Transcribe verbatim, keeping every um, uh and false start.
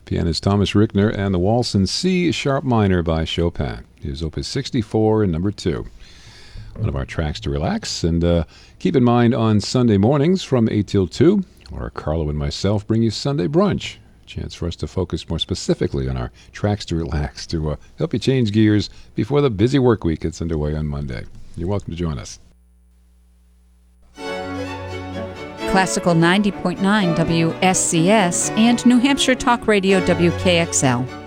Pianist Thomas Rickner and the Waltz in C sharp minor by Chopin. His Opus sixty-four and number two. One of our tracks to relax. And uh, keep in mind on Sunday mornings from eight till two, where Carlo and myself bring you Sunday Brunch. A chance for us to focus more specifically on our tracks to relax, to uh, help you change gears before the busy work week gets underway on Monday. You're welcome to join us. Classical ninety point nine W S C S and New Hampshire Talk Radio W K X L.